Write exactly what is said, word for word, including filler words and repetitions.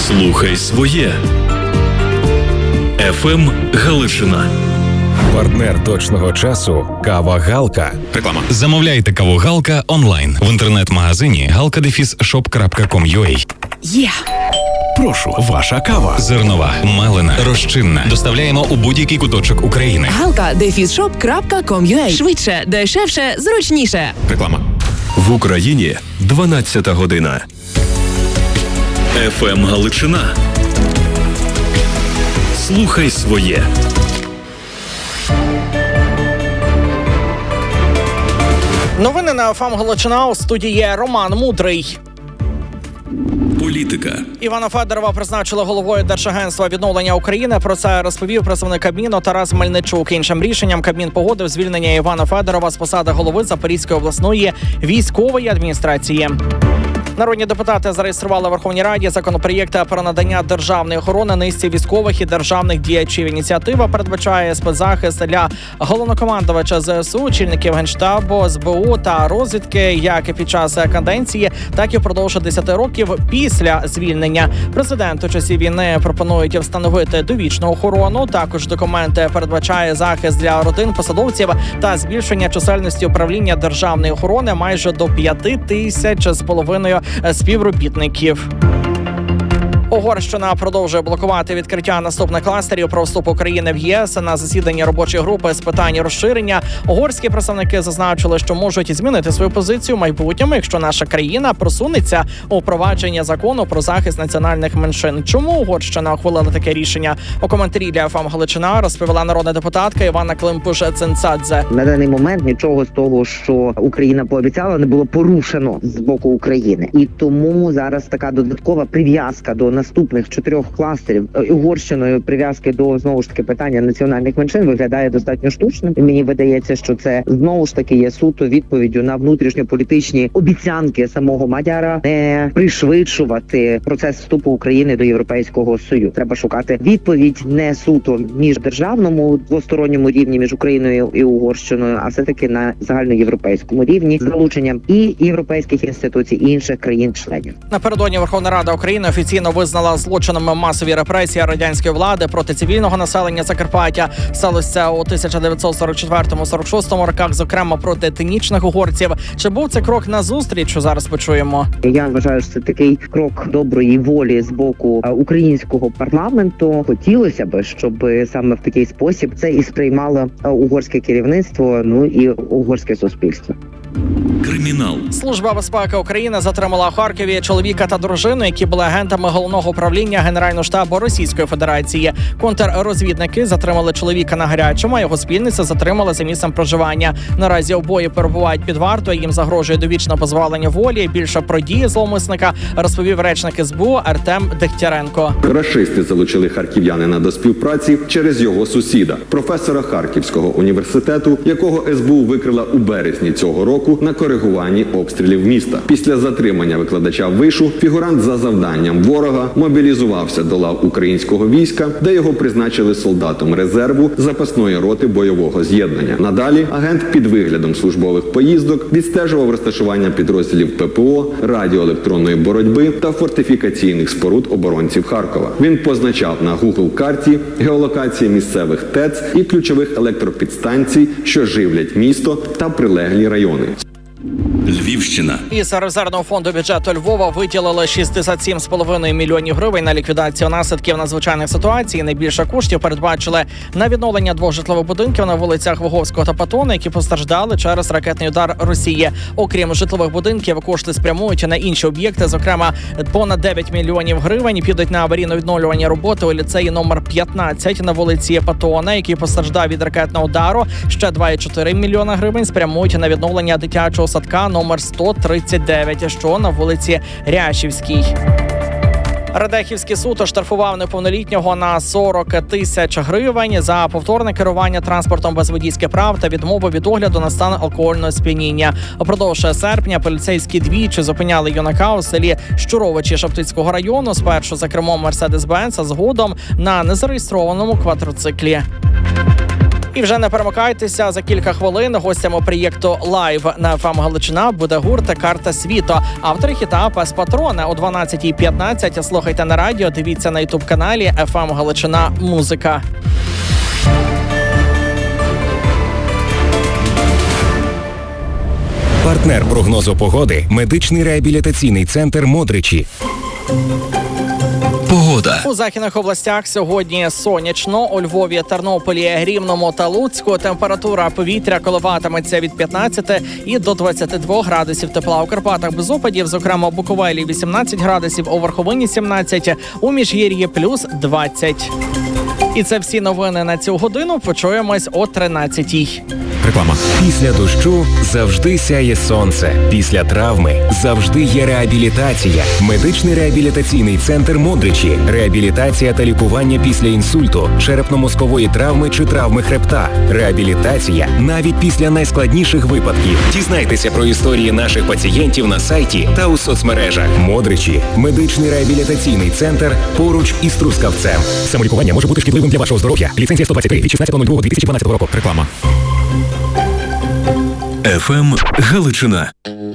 Слухай своє. еф ем Галичина. Партнер точного часу – Кава Галка. Реклама. Замовляйте каву Галка онлайн в інтернет-магазині галка дефіс шоп крапка ком крапка ю а. Є! Прошу, ваша кава. Зернова, мелена, розчинна. Доставляємо у будь-який куточок України. галка дефіс шоп крапка ком крапка ю а. Швидше, дешевше, зручніше. Реклама. В Україні дванадцята година. еф ем Галичина. Слухай своє. Новини на еф ем Галичина. У студії Роман Мудрий. Політика. Івана Федорова призначили головою Держагентства відновлення України. Про це розповів представник Кабміну Тарас Мельничук. Іншим рішенням Кабмін погодив звільнення Івана Федорова з посади голови Запорізької обласної військової адміністрації. Народні депутати зареєстрували в Верховній Раді законопроєкти про надання державної охорони низці військових і державних діячів. Ініціатива передбачає спецзахист для головнокомандувача зе ес у, очільників Генштабу, ес бе у та розвідки як під час каденції, так і впродовж десяти років після звільнення. Президент у часі війни пропонують встановити довічну охорону. Також документ передбачає захист для родин посадовців та збільшення чисельності управління державної охорони майже до п'яти тисяч з половиною співробітників. Угорщина продовжує блокувати відкриття наступних кластерів про вступ України в ЄС. На засіданні робочої групи з питань розширення угорські представники зазначили, що можуть змінити свою позицію в майбутньому, якщо наша країна просунеться у впровадження закону про захист національних меншин. Чому Угорщина ухвалила таке рішення? У коментарі для еф ем Галичина розповіла народна депутатка Івана Климпуш-Цинцадзе. На даний момент нічого з того, що Україна пообіцяла, не було порушено з боку України. І тому зараз така додаткова прив'язка до наступних чотирьох кластерів Угорщиною, прив'язки до, знову ж таки, питання національних меншин виглядає достатньо штучним. І мені видається, що це знову ж таки є суто відповіддю на внутрішньополітичні обіцянки самого Мадяра не пришвидшувати процес вступу України до Європейського Союзу. Треба шукати відповідь не суто міждержавному двосторонньому рівні між Україною і Угорщиною, а все-таки на загальноєвропейському рівні з залученням і європейських інституцій, і інших країн-членів. Напередодні Верховна Рада України офіційно визнала злочинами масові репресії радянської влади проти цивільного населення Закарпаття. Сталося це у тисяча дев'ятсот сорок четвертому - сорок шостому роках, зокрема проти етнічних угорців. Чи був це крок назустріч, що зараз почуємо? Я вважаю, що це такий крок доброї волі з боку українського парламенту. Хотілося б, щоб саме в такий спосіб це і сприймало угорське керівництво, ну і угорське суспільство. Кримінал. Служба безпеки України затримала у Харкові чоловіка та дружину, які були агентами головного управління Генерального штабу Російської Федерації. Контррозвідники затримали чоловіка на гарячому, а його спільницю затримали за місцем проживання. Наразі обоє перебувають під вартою, їм загрожує довічне позбавлення волі. Більше про дії зловмисника розповів речник ес бе у Артем Дегтяренко. Рашисти залучили харків'янина до співпраці через його сусіда, професора Харківського університету, якого ес бе у викрила у березні цього року на коригуванні обстрілів міста. Після затримання викладача вишу фігурант за завданням ворога мобілізувався до лав українського війська, де його призначили солдатом резерву запасної роти бойового з'єднання. Надалі агент під виглядом службових поїздок відстежував розташування підрозділів пе пе о, радіоелектронної боротьби та фортифікаційних споруд оборонців Харкова. Він позначав на Google-карті геолокації місцевих ТЕЦ і ключових електропідстанцій, що живлять місто та прилеглі райони. Львівщина. Із резервного фонду бюджету Львова виділили шістдесят сім з половиною мільйонів гривень на ліквідацію наслідків надзвичайних ситуацій. Найбільше коштів передбачили на відновлення двох житлових будинків на вулицях Вуговського та Патона, які постраждали через ракетний удар Росії. Окрім житлових будинків, кошти спрямують на інші об'єкти. Зокрема, понад дев'ять мільйонів гривень підуть на аварійно-відновлювані роботи у ліцеї номер п'ятнадцять на вулиці Патона, який постраждав від ракетного удару. Ще два цілих чотири мільйона гривень спрямують на відновлення дитячого садка номер сто тридцять дев'ять, що на вулиці Рящівській. Радехівський суд оштрафував неповнолітнього на сорок тисяч гривень за повторне керування транспортом без водійських прав та відмову від огляду на стан алкогольного сп'яніння. Упродовж серпня поліцейські двічі зупиняли юнака у селі Щуровичі Шептицького району, спершу за кермом Мерседес-Бенц, а згодом на незареєстрованому квадроциклі. І вже не перемикайтеся, за кілька хвилин гостями проєкту «Лайв» на еф ем Галичина буде гурт «Карта світу». Автори хіта «Пес Патрона» о дванадцятій п'ятнадцять. Слухайте на радіо, дивіться на ютуб-каналі еф ем Галичина Музика. Партнер прогнозу погоди – медичний реабілітаційний центр «Модричі». Погода. У західних областях сьогодні сонячно. У Львові, Тернополі, Рівному та Луцьку температура повітря коливатиметься від п'ятнадцяти і до двадцяти двох градусів тепла. У Карпатах без опадів, зокрема у Буковелі вісімнадцять градусів, у Верховині сімнадцять, у Міжгір'ї плюс двадцять. І це всі новини на цю годину. Почуємось о тринадцятій. Реклама. Після дощу завжди сяє сонце. Після травми завжди є реабілітація. Медичний реабілітаційний центр «Модричі». Реабілітація та лікування після інсульту, черепно-мозкової травми чи травми хребта. Реабілітація навіть після найскладніших випадків. Дізнайтеся про історії наших пацієнтів на сайті та у соцмережах. «Модричі» – медичний реабілітаційний центр поруч із Трускавцем. Самолікування може бути шкідливим для вашого здоров'я. Ліцензія сто двадцять три від шістнадцятого лютого дві тисячі дванадцятого року. Реклама. еф ем Галичина.